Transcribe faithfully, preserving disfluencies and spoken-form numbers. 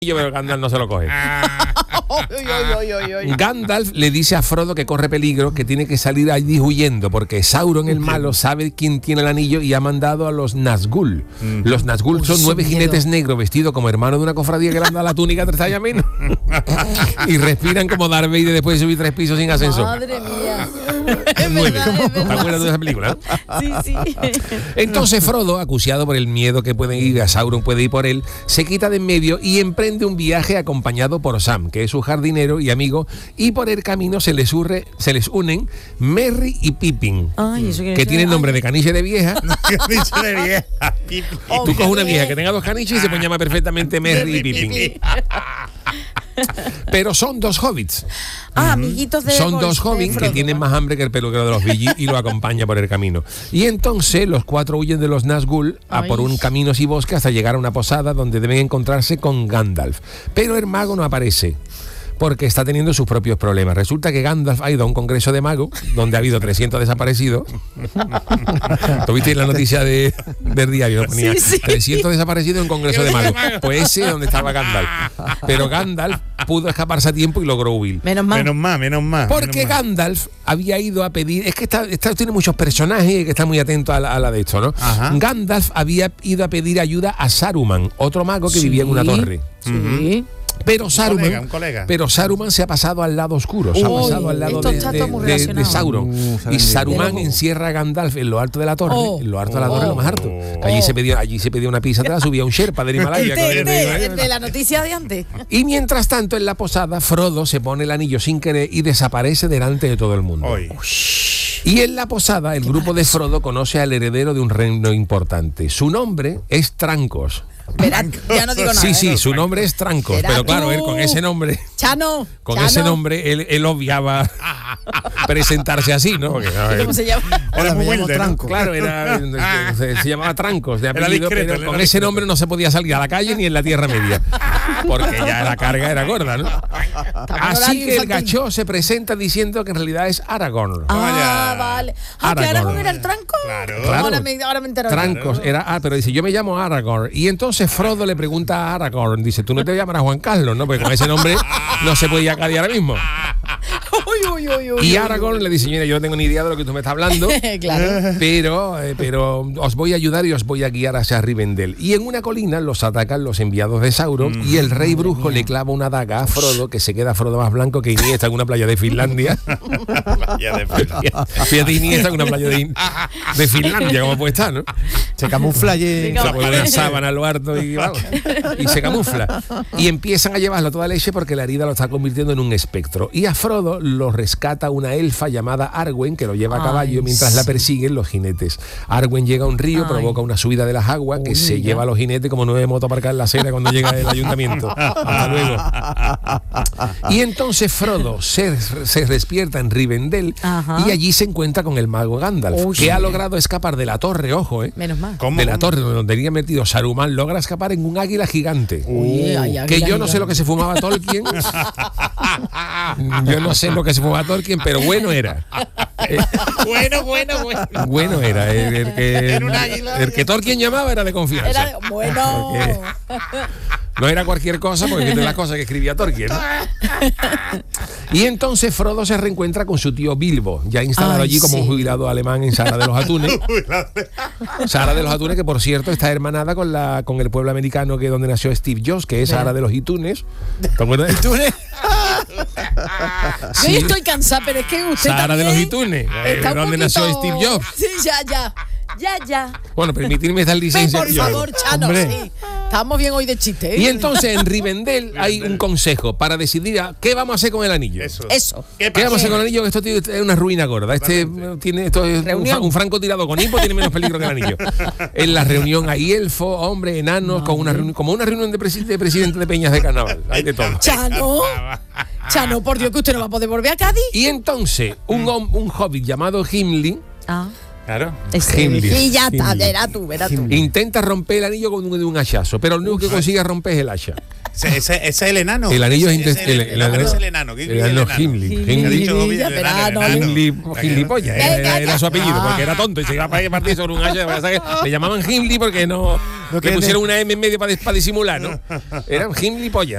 pero Gandalf no se lo coge. Gandalf le dice a Frodo que corre peligro, que tiene que salir allí huyendo, porque Sauron el malo sabe quién tiene el anillo y ha mandado a los Nazgûl. Mm. Los Nazgûl son Uy, nueve jinetes negros vestidos como hermanos de una cofradía que le han dado la túnica tres tallas menos y respiran como Darth Vader después de subir tres pisos sin ascensor. Madre mía. nueve. ¿Te acuerdas de esa película? Sí, sí. Entonces Frodo, acuciado por el miedo que pueden ir a Sauron puede ir por él, se quita de en medio y emprende un viaje acompañado por Sam, que es su jardinero y amigo, y por el camino se les, urre, se les unen Merry y Pippin, Ay, eso que tienen nombre de caniche de vieja. Caniche de vieja. Oh, tú coges una vieja que tenga dos caniches y se puede llamar perfectamente Merry y Pippin. Pero son dos hobbits. Ah, amiguitos de Son Gol, dos hobbits que tienen más hambre que el peluquero de los Billy y lo acompaña por el camino. Y entonces los cuatro huyen de los Nazgûl a por un caminos y bosque hasta llegar a una posada donde deben encontrarse con Gandalf. Pero el mago no aparece, porque está teniendo sus propios problemas. Resulta que Gandalf ha ido a un congreso de magos donde ha habido trescientos desaparecidos. ¿Tuviste la noticia de, del diario? Ponía Sí, sí. trescientos desaparecidos en un congreso de magos. Pues ese es donde estaba Gandalf. Pero Gandalf pudo escaparse a tiempo y logró huir. Menos mal. Menos más, menos más. Porque menos más. Gandalf había ido a pedir... Es que está, está, tiene muchos personajes y hay que estar muy atento a la, a la de esto, ¿no? Ajá. Gandalf había ido a pedir ayuda a Saruman, otro mago que Sí. vivía en una torre. Sí. Pero Saruman, colega, un colega. pero Saruman se ha pasado al lado oscuro, se ha Uy, pasado al lado esto de, está de- todo muy de- de relacionado. Sauron. Uh, y Saruman de encierra a Gandalf en lo alto de la torre, Oh. en lo alto de la torre, Oh. lo más alto. Allí Oh. se pedía, allí se pedía una pizza, te la subía un Sherpa del Himalaya. Este, con el- este, el de la noticia de antes. Y mientras tanto, en la posada, Frodo se pone el anillo sin querer y desaparece delante de todo el mundo. Hoy. Y en la posada, el grupo de Frodo conoce al heredero de un reino importante. Su nombre es Trancos. Verás, ya no digo nada. Sí, ¿eh? sí, su nombre es Trancos. Será Pero claro, tú. él con ese nombre, Chano. con Chano. ese nombre, él, él obviaba presentarse así, ¿no? Porque, no, él- ¿Cómo se llama? Era muy humilde, ¿no? Claro, era, se, se llamaba Trancos de Era apellido, discreto, pero era con ese discreto. nombre no se podía salir a la calle ni en la Tierra Media, porque ya la carga era gorda, ¿no? Así que el gachó se presenta diciendo que en realidad es Aragorn. Ah, Vaya. vale. Ah, que Aragorn. Aragorn era el tranco. Claro. Claro. Ahora me, ahora me entero. Trancos era, ah, pero dice, yo me llamo Aragorn. Y entonces Frodo le pregunta a Aragorn, dice, tú no te llamarás Juan Carlos, ¿no? Porque con ese nombre no se puede ir a Cádiz ahora mismo. Uy, uy, uy, uy, Y uy, Aragorn le dice, mira, yo no tengo ni idea de lo que tú me estás hablando, uy. Claro. pero, eh, pero os voy a ayudar y os voy a guiar hacia Rivendell. Y en una colina los atacan los enviados de Sauron y el rey brujo le clava una daga a Frodo, que se queda Frodo más blanco que Iniesta en una playa de Finlandia. Ya de verdad. Fíjate, Iniesta en una playa de, de Finlandia, como puede estar, ¿no? Se camufla allí. Venga, Se pone una sábana a lo harto y, vamos, y se camufla. Y empiezan a llevarlo a toda leche porque la herida lo está convirtiendo en un espectro. Y a Frodo lo rescata una elfa llamada Arwen, que lo lleva a Ay, caballo mientras la sí. persiguen los jinetes. Arwen llega a un río, Ay. provoca una subida de las aguas que Uy, se mira. lleva a los jinetes como nueve motos aparcadas en la acera cuando llega el ayuntamiento. Hasta luego. Y entonces Frodo se, se despierta en Rivendell Ajá. y allí se encuentra con el mago Gandalf, Uy, que ha mira. logrado escapar de la torre, ojo, ¿eh? Menos mal. ¿Cómo? De la torre donde tenía metido Saruman, logra escapar en un águila gigante. Uy, ay, que águila yo no sé gigante. lo que se fumaba Tolkien. Yo no sé lo que se fumaba Tolkien, pero bueno era. Eh, Bueno, bueno, bueno. bueno era. El, el que, Era un águila. el que Tolkien llamaba era de confianza. Era de- bueno. No era cualquier cosa, porque es de las cosas que escribía Tolkien, ¿no? Y entonces Frodo se reencuentra con su tío Bilbo, ya instalado Ay, allí como sí. un jubilado alemán en Sara de los Atunes. Sara de los Atunes, que por cierto está hermanada con la con el pueblo americano que donde nació Steve Jobs, que es Sara de los Itunes. ¿Te acuerdas? ¿Itunes? Yo ya estoy cansada, pero es que usted Sara de también los Itunes, eh, está un donde nació poquito- Steve Jobs. Sí, ya, ya. Ya, ya. Bueno, permitirme dar Ven, licencia. por yo. favor, Chano, Hombre. sí. Estamos bien hoy de chiste, ¿eh? Y entonces en Rivendell hay un consejo para decidir a qué vamos a hacer con el anillo. Eso. Eso. ¿Qué ¿Qué vamos a hacer pasa? con el anillo? Esto tío, es una ruina gorda. Este eh, tiene esto es un, Reunión. fra- un francotirador con hipo tiene menos peligro que el anillo. En la reunión hay elfos, hombres, enanos, con una reunión, como una reunión de, presi- de presidente de peñas de carnaval. Hay de todo. Chano. Chano, por Dios, que usted no va a poder volver a Cádiz. Y entonces un, hom- un hobbit llamado Gimli Ah, Claro. ese. Gimli. Y ya está, Gimli. verás tú, verás tú. intenta romper el anillo con un, de un hachazo, pero lo único que consigue romper es el hacha. Ese, ese, ese es el enano. El anillo es Ese- intes- ese el- el, el el, enano- es el enano. ¿Qué- el qué es enano Gimli. Gimli, Gimli. Ha dicho Gimli, bien, ya el verá, enano, no, el enano. Gimli, Gimlipolla, Venga, era, era ya. su apellido, Ah. porque era tonto y se iba a partir sobre un hacha. O sea, que le llamaban Gimli porque no, No le tiene- pusieron una M en medio para, para disimular, ¿no? Eran Gimli pollas.